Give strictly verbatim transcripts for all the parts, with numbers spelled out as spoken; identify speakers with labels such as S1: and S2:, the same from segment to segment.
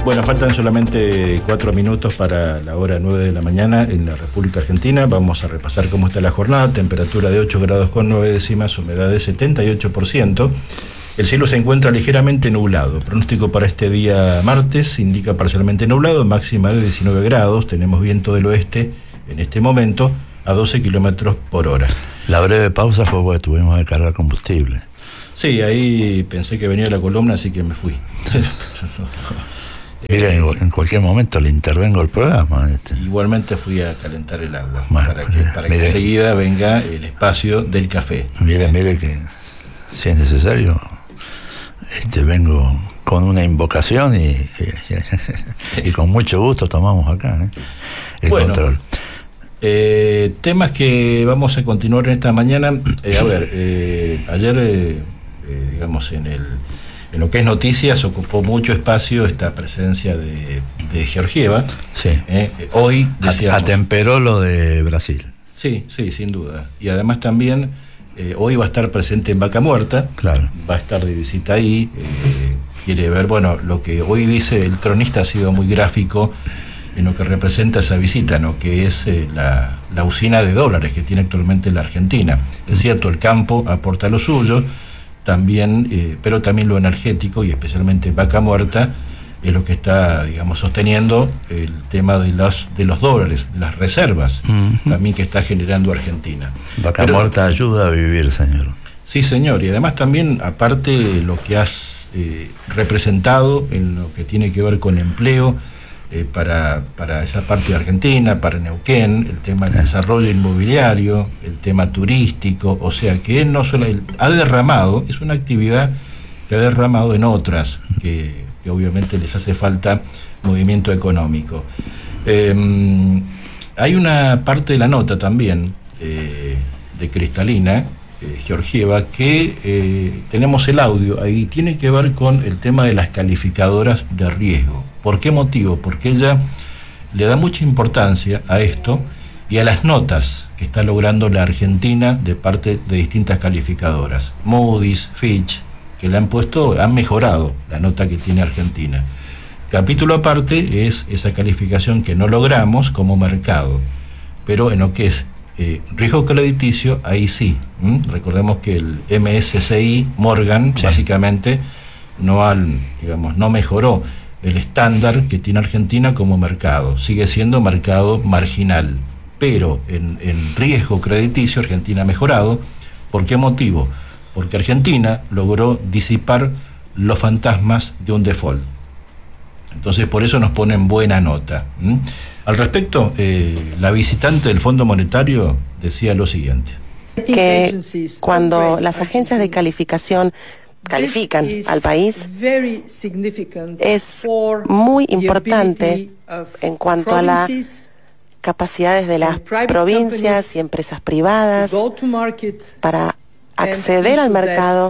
S1: Bueno, faltan solamente cuatro minutos para la hora nueve de la mañana en la República Argentina. Vamos a repasar cómo está la jornada. Temperatura de ocho grados con nueve décimas, humedad de setenta y ocho por ciento. El cielo se encuentra ligeramente nublado. Pronóstico para este día martes indica parcialmente nublado, máxima de diecinueve grados. Tenemos viento del oeste en este momento a doce kilómetros por hora.
S2: La breve pausa fue porque tuvimos que cargar combustible.
S1: Sí, ahí pensé que venía la columna, así que me fui.
S2: Mira, en, en cualquier momento le intervengo el programa. Este.
S1: Igualmente fui a calentar el agua,
S2: Bueno,
S1: para que, para que enseguida venga el espacio del café.
S2: Mire, mire que si es necesario, este, vengo con una invocación y, y, y con mucho gusto tomamos acá ¿eh? el
S1: bueno, control. Eh, temas que vamos a continuar en esta mañana. Eh, a ver, eh, ayer, eh, eh, digamos, en el en lo que es noticias, ocupó mucho espacio esta presencia de, de Georgieva.
S2: Sí.
S1: Eh, hoy decíamos,
S2: atemperó lo de Brasil.
S1: Sí, sí, sin duda. Y además también eh, hoy va a estar presente en Vaca Muerta.
S2: Claro.
S1: Va a estar de visita ahí. Eh, quiere ver, bueno, lo que hoy dice el cronista ha sido muy gráfico en lo que representa esa visita, ¿no? Que es eh, la, la usina de dólares que tiene actualmente la Argentina. Es cierto, el campo aporta lo suyo, también, eh, pero también lo energético y especialmente Vaca Muerta es lo que está, digamos, sosteniendo el tema de los, de los dólares, de las reservas, uh-huh. también que está generando Argentina.
S2: Vaca
S1: pero,
S2: Muerta ayuda a vivir, señor.
S1: Sí, señor, y además también, aparte de lo que has eh, representado en lo que tiene que ver con empleo, Eh, para, para esa parte de Argentina, para Neuquén, el tema del desarrollo inmobiliario, el tema turístico, o sea que él no solo ha derramado, es una actividad que ha derramado en otras, que, que obviamente les hace falta movimiento económico. Eh, hay una parte de la nota también eh, de Cristalina, eh, Georgieva, que eh, tenemos el audio, ahí tiene que ver con el tema de las calificadoras de riesgo. ¿Por qué motivo? Porque ella le da mucha importancia a esto y a las notas que está logrando la Argentina de parte de distintas calificadoras. Moody's, Fitch, que le han puesto, han mejorado la nota que tiene Argentina. Capítulo aparte es esa calificación que no logramos como mercado, pero en lo que es eh, riesgo crediticio, ahí sí. ¿Mm? Recordemos que el M S C I Morgan, sí, básicamente no, al, digamos, no mejoró el estándar que tiene Argentina como mercado, sigue siendo mercado marginal, pero en, en riesgo crediticio Argentina ha mejorado. ¿Por qué motivo? Porque Argentina logró disipar los fantasmas de un default. Entonces por eso nos ponen buena nota. ¿Mm? Al respecto, eh, la visitante del Fondo Monetario decía lo siguiente.
S3: Que cuando las agencias de calificación califican al país, es muy importante en cuanto a las capacidades de las provincias y empresas privadas para acceder al mercado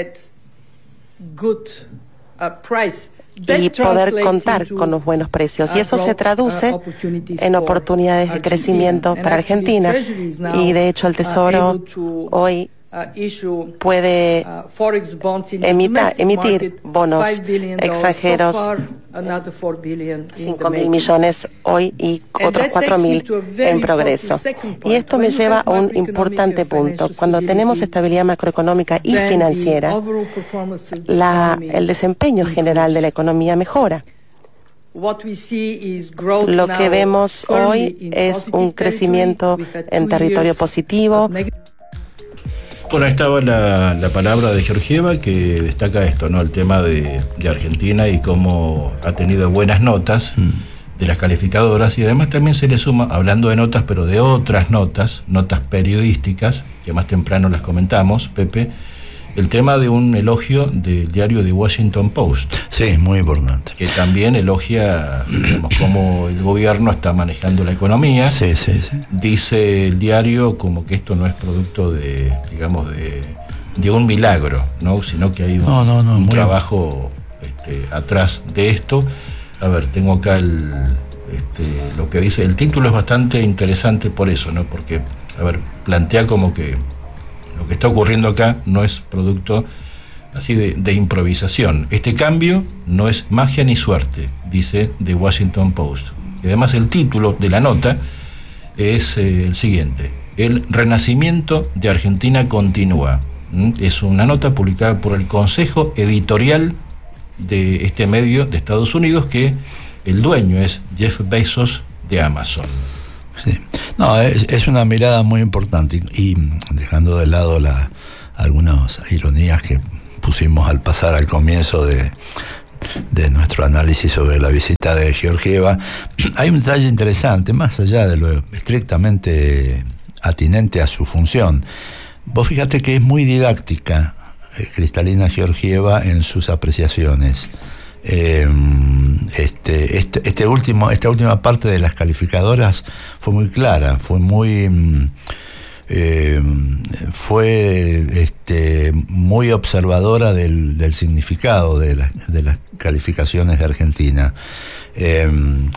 S3: y poder contar con los buenos precios. Y eso se traduce en oportunidades de crecimiento para Argentina. Y de hecho el Tesoro hoy puede emita, emitir bonos extranjeros, cinco mil millones hoy y otros cuatro mil en progreso. Y esto me lleva a un importante punto. Cuando tenemos estabilidad macroeconómica y financiera, la, el desempeño general de la economía mejora. Lo que vemos hoy es un crecimiento en territorio positivo.
S1: Bueno, ahí estaba la, la palabra de Georgieva, que destaca esto, ¿no? El tema de, de Argentina y cómo ha tenido buenas notas mm. de las calificadoras, y además también se le suma, hablando de notas, pero de otras notas, notas periodísticas, que más temprano las comentamos, Pepe, el tema de un elogio del diario The Washington Post.
S2: Sí, muy importante.
S1: Que también elogia, digamos, cómo el gobierno está manejando la economía.
S2: Sí, sí, sí.
S1: Dice el diario como que esto no es producto de, digamos, de, de un milagro, ¿no? Sino que hay un,
S2: no, no, no,
S1: un trabajo este, atrás de esto. A ver, tengo acá el, este, lo que dice. El título es bastante interesante por eso, ¿no? Porque, a ver, plantea como que lo que está ocurriendo acá no es producto así de, de improvisación. Este cambio no es magia ni suerte, dice The Washington Post. Y además el título de la nota es eh, el siguiente: El renacimiento de Argentina continúa. ¿Mm? Es una nota publicada por el Consejo Editorial de este medio de Estados Unidos, que el dueño es Jeff Bezos de Amazon.
S2: Sí. No, es, es una mirada muy importante y, y dejando de lado la, algunas ironías que pusimos al pasar al comienzo de, de nuestro análisis sobre la visita de Georgieva, hay un detalle interesante, más allá de lo estrictamente atinente a su función. Vos fíjate que es muy didáctica eh, Cristalina Georgieva en sus apreciaciones. Eh, este, este, este último, esta última parte de las calificadoras fue muy clara, fue muy eh, fue este, muy observadora del, del significado de, la, de las calificaciones de Argentina. Eh,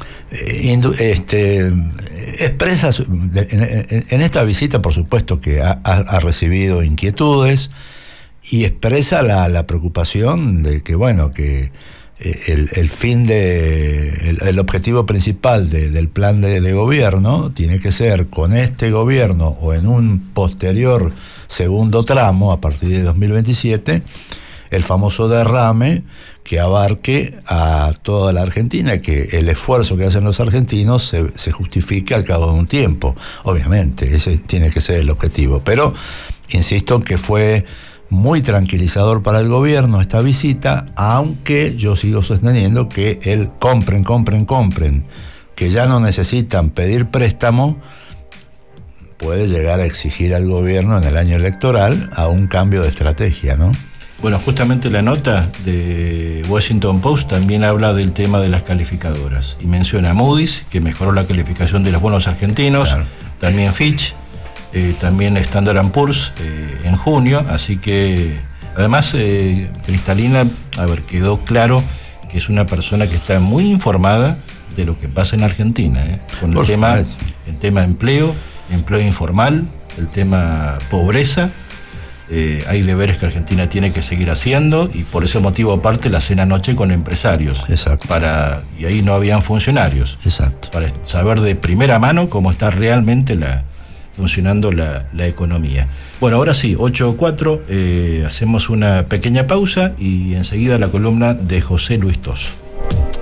S2: este, expresa en, en esta visita, por supuesto, que ha, ha recibido inquietudes y expresa la, la preocupación de que, bueno, que El, el fin de el, el objetivo principal de, del plan de, de gobierno tiene que ser, con este gobierno o en un posterior segundo tramo a partir de dos mil veintisiete, el famoso derrame que abarque a toda la Argentina y que el esfuerzo que hacen los argentinos se, se justifique al cabo de un tiempo. Obviamente ese tiene que ser el objetivo, pero insisto en que fue muy tranquilizador para el gobierno esta visita, aunque yo sigo sosteniendo que el compren, compren, compren, que ya no necesitan pedir préstamo, puede llegar a exigir al gobierno en el año electoral a un cambio de estrategia, ¿no?
S1: Bueno, justamente la nota de Washington Post también habla del tema de las calificadoras y menciona a Moody's, que mejoró la calificación de los bonos argentinos, claro. También Fitch, Eh, también Standard and Poor's eh, en junio, así que además eh, Cristalina, a ver, quedó claro que es una persona que está muy informada de lo que pasa en Argentina, eh, con el tema, el tema empleo, empleo informal, el tema pobreza. Eh, hay deberes que Argentina tiene que seguir haciendo y por ese motivo aparte la cena anoche con empresarios.
S2: Exacto.
S1: Para, y ahí no habían funcionarios.
S2: Exacto.
S1: Para saber de primera mano cómo está realmente la funcionando la, la economía. Bueno, ahora sí, ocho o cuatro, eh, hacemos una pequeña pausa y enseguida la columna de José Luis Tosso.